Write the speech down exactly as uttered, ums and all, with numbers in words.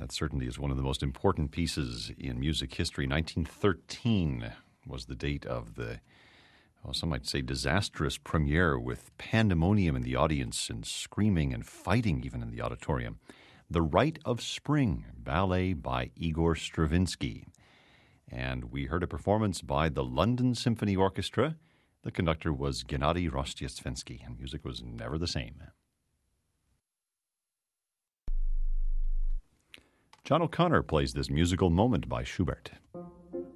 That certainly is one of the most important pieces in music history. nineteen thirteen was the date of the, well, some might say disastrous premiere with pandemonium in the audience and screaming and fighting even in the auditorium. The Rite of Spring, ballet by Igor Stravinsky. And we heard a performance by the London Symphony Orchestra. The conductor was Gennady Rostiestvensky, and music was never the same. John O'Connor plays this musical moment by Schubert.